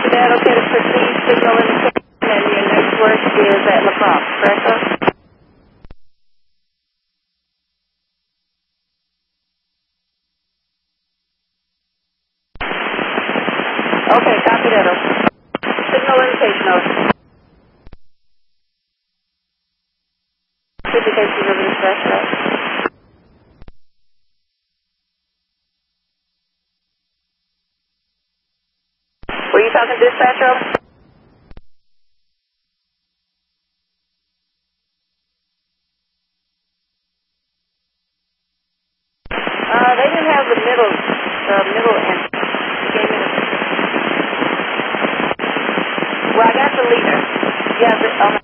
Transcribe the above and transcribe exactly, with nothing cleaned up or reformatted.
that okay to proceed, signal indication, and your next work is at La Crosse, correct, sir? Okay, copy that, over. Signal indication, over. Indications of the dispatch, right? Were you talking to dispatch, over? Uh, they didn't have the middle, the middle end. They gave me the... Well, I got the leader. Yeah, the, on